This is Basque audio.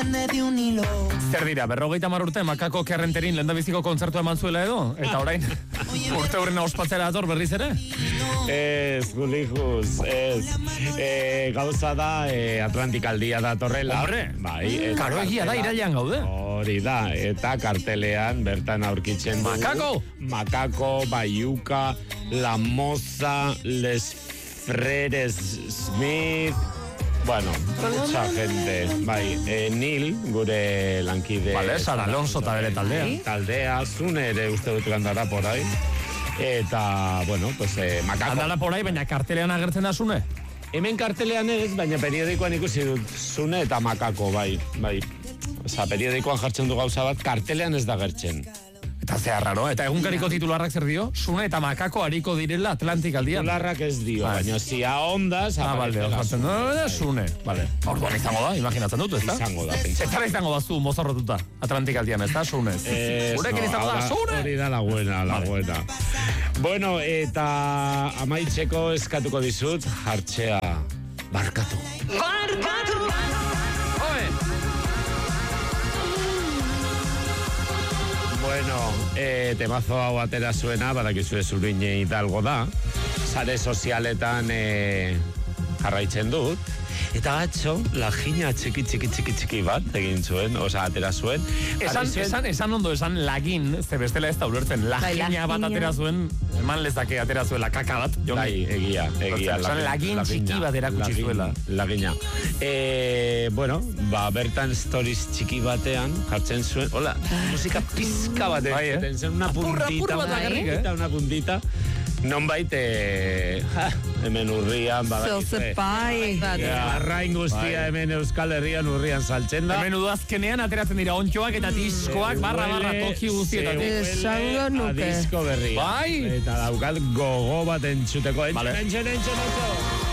pende de un hilo. Zer dira, 50 urte Makako Kerrenterin lehendabiziko kontzertua eman zuela edo? Eta orain, urte horrena ospatzera dator berriz ere? Ez, gulijuz, ez. Gauza da, Atlantikaldia datorrela. Horre? Bai. Karo egia da, irailean gaude. Hori da, eta kartelean bertan aurkitzen dugu. Makako? Makako, Baiuka, La Moza, Les Freres Smith... Bueno, mucha gente. Bai, Nil, gure lankide... Vale, Sara Alonso eta bere taldea. Taldea, Zune ere uste dut gandara por ahí. Eta, bueno, pues, Makako... Andara por ahí, baina kartelean agertzen da Zune? Hemen kartelean ez, baina periodikoan ikusi dut Zune eta Makako, bai. Osa, periodikoan jartzen du gauza bat, kartelean ez da gertzen. Eta zea raro, eta egunkariko titularrak zer dio? Zune eta Makako hariko direla Atlantikaldian. Titularrak ez dio, baina zia ondas... Balde, jartzen du, Zune. Vale, orduan izango da, imaginatzen dut, ez da? Izango da, pentsa. Ez da izango da zu mozorrotuta Atlantikaldian, ez da, Zune? Gurekin izango da, Zune! Hori da la buena. Bueno, eta amaitzeko eskatuko dizut, jartzea barkatu. Barkatu! Bueno, temazo hau atera zuena, badakizue Zuriñe Hidalgo da. Sare sozialetan jarraitzen dut. Eta atzo, lagina txiki bat egin zuen, oza, atera zuen. Esan ondo, esan lagin, ze bestela ez da ulertzen. Lagina bat atera zuen, eman lezake atera zuela kaka bat. Bai, egia. Esan lagin txiki bat erakutsi zuela. Lagina. Bueno, bertan stories txiki batean jartzen zuen, hola, musika pizka bat egiten zen, una puntita. Nonbait, hemen urrian, badakizue. Arrain guztia hemen Euskal Herrian urrian saltzen da. Hemen udazkenean ateratzen dira ontxoak eta diskoak barra toki guztietatik. Esango nuke. Disko berria. Bai. Eta daukat gogo bat entzuteko. Entzun.